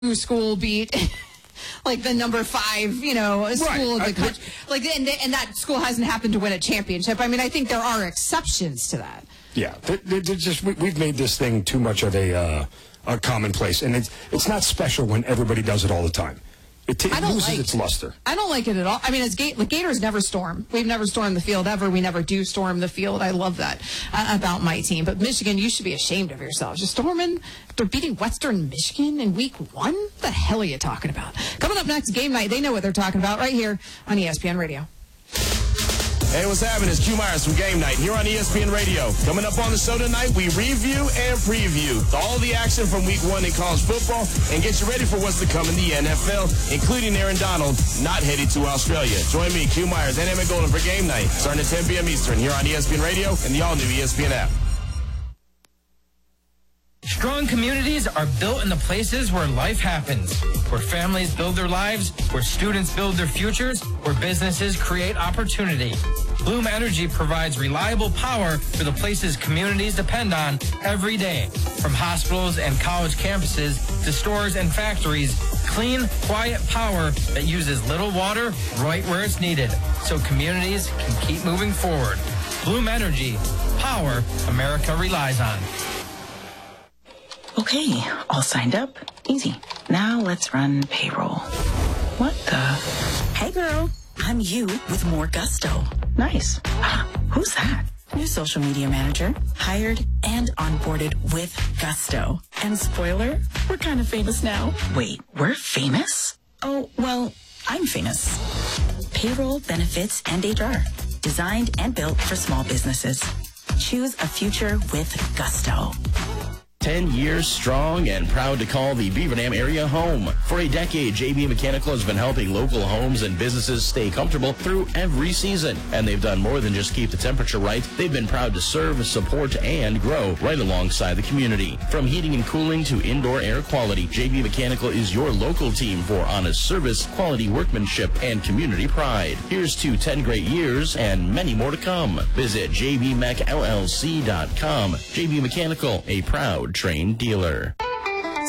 school beat like the number 5, school of the country. And that school hasn't happened to win a championship. I mean, I think there are exceptions to that. Yeah, we've made this thing too much of a commonplace, and it's not special when everybody does it all the time. It loses its luster. I don't like it at all. I mean, the Gators never storm. We've never stormed the field ever. We never do storm the field. I love that about my team. But Michigan, you should be ashamed of yourselves. Just storming. They're beating Western Michigan in week 1? What the hell are you talking about? Coming up next, game night. They know what they're talking about right here on ESPN Radio. Hey, what's happening? It's Q Myers from Game Night here on ESPN Radio. Coming up on the show tonight, we review and preview all the action from Week 1 in college football and get you ready for what's to come in the NFL, including Aaron Donald not headed to Australia. Join me, Q Myers, and Emmett Golden for Game Night, starting at 10 p.m. Eastern here on ESPN Radio and the all-new ESPN app. Strong communities are built in the places where life happens, where families build their lives, where students build their futures, where businesses create opportunity. Bloom Energy provides reliable power for the places communities depend on every day. From hospitals and college campuses to stores and factories, clean, quiet power that uses little water right where it's needed, so communities can keep moving forward. Bloom Energy, power America relies on. Okay, all signed up. Easy. Now let's run payroll. What the? Hey girl, I'm you with more gusto. Nice. Who's that? New social media manager, hired and onboarded with gusto. And spoiler, we're kind of famous now. Wait, we're famous? Oh, well, I'm famous. Payroll, benefits, and HR. Designed and built for small businesses. Choose a future with gusto. 10 years strong and proud to call the Beaver Dam area home. For a decade, JB Mechanical has been helping local homes and businesses stay comfortable through every season. And they've done more than just keep the temperature right. They've been proud to serve, support, and grow right alongside the community. From heating and cooling to indoor air quality, JB Mechanical is your local team for honest service, quality workmanship, and community pride. Here's to 10 great years and many more to come. Visit jbmechllc.com. JB Mechanical, a proud trained dealer.